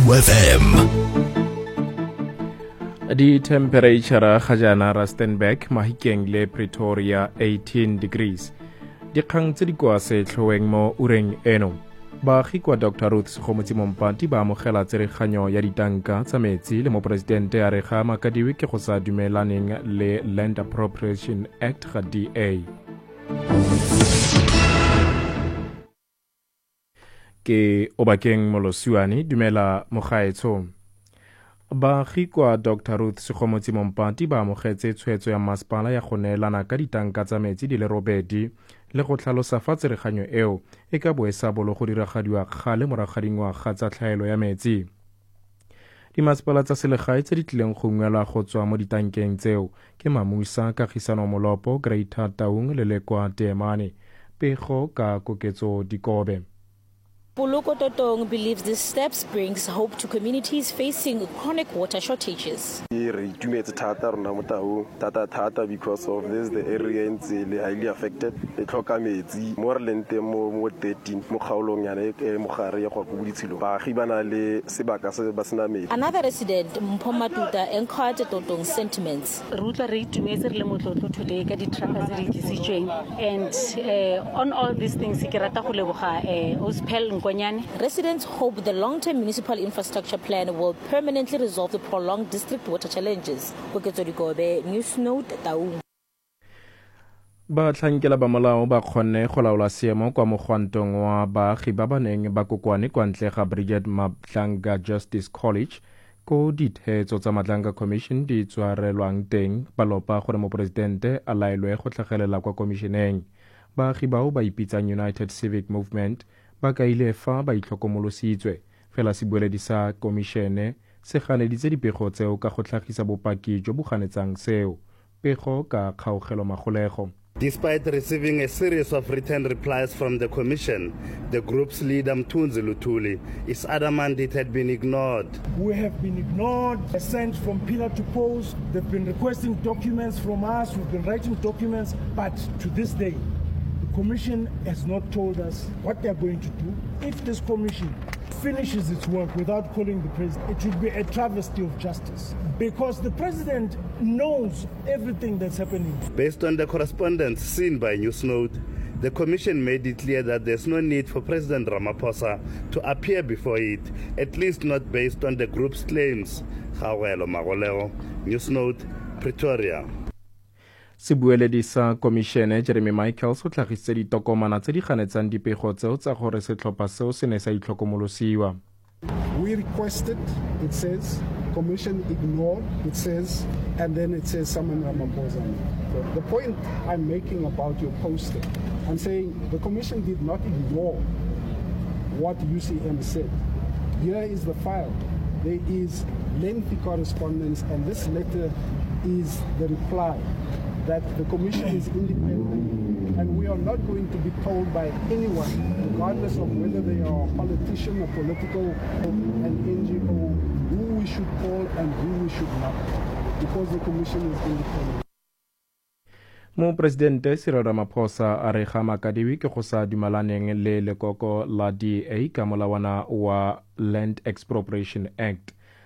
FM. Di temperature ga jana Rustenburg, Mahikeng le Pretoria 18 degrees. Dikgang tse di kwa setlhoeng mo ureng eno. Baagi kwa Dr. Ruth Sekgomotsi Mompati ba amogela tsereganyo ya ditanka tsa metsi le moporesidente a re ga makadiwe ke go sa dumelaneng le Land Appropriation Act ga DA. Ke Obakeng Molosiwane dumela mogaetsho. Baagi kwa Dr. Ruth Sekgomotsi Mompati ba amogetse tshwetso ya masepala ya go neelana ka ditanka tsa metsi di le robedi le go tlhalosa fa tsereganyo eo e ka bo e sa bolo go diragadiwa kgale morago ga dingwaga tsa tlhaelo ya metsi. Dimasepala tsa selegae tse di tlileng go ungwelwa go tswa mo ditankeng tseo ke Mamusa, Kagisano Molopo, Greater Taung le Lekwa Teemane. Pego ka koketso Dikobe. Poloko Totong believes this steps brings hope to communities facing chronic water shortages. Re itumetse thata rona mo Taung thata because of this the area is highly affected. E tlhoka metsi mo re leng teng mo 13 mo kgaolong ya mogare ya go buditshilo. Baagi bana le sebaka se ba sena metsi. Another resident Mpomatuta encouraged Totong's sentiments. Ruta re itumetse re le motlotlo today ka di truckers re disitsweng, and on all these things ke rata go leboga Ospel. Residents hope the long-term municipal infrastructure plan will permanently resolve the prolonged district water challenges. News Note, Taung. Batlhankela ba molao ba kgonne go laola seemo kwa mogwantong wa baagi ba ba neng ba kokwane kwa ntle ga Bridget Matlanga Justice College ko ditheetso tsa Matlanga Commission di tswarelwang teng ba lopa gore moporesidente a laelwe go tlhagelela kwa komisheneng. Baagi bao ba ipitsang United Civic Movement ba ka ile fa ba itlhokomolositswe fela sebueledi sa komishene se ganeditse dipego tseo ka go tlhagisa bopaki jo bo ganetsang seo. Pego ka kgaogelo magolego. Despite receiving a series of written replies from the Commission, the group's leader Mthunzi Luthuli is adamant it had been ignored. We have been ignored, sent from pillar to post. They've been requesting documents from us. We've been writing documents, but to this day, the Commission has not told us what they're going to do. If this Commission finishes its work without calling the President, it would be a travesty of justice, because the President knows everything that's happening. Based on the correspondence seen by Newsnote, the Commission made it clear that there's no need for President Ramaphosa to appear before it, at least not based on the group's claims. Khawelo Magoleo, Newsnote, Pretoria. Sebueledi sa komishene Jeremy Michaels o tlhagisitse ditokomana tse di ganetsang dipego tseo tsa gore setlhopha seo se ne sa itlhokomolosiwa. We requested, it says, commission ignored, it says, and then it says Saman Ramaphosa. The point I'm making about your poster, I'm saying the commission did not ignore what UCM said. Here is the file. There is lengthy correspondence, and this letter is the reply that the commission is independent, and we are not going to be told by anyone, regardless of whether they are a politician, a political, an NGO, who we should call and who we should not, because the commission is independent. Moporesidente Cyril Ramaphosa a re ga makadiwi ke go sa dumelaneng le lekoko la DA ka molawana wa Land Expropriation Act.